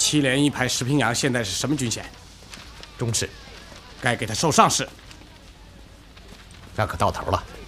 7连1排石平阳现在是什么军衔？ 中士， 该给他授上士。 那可到头了。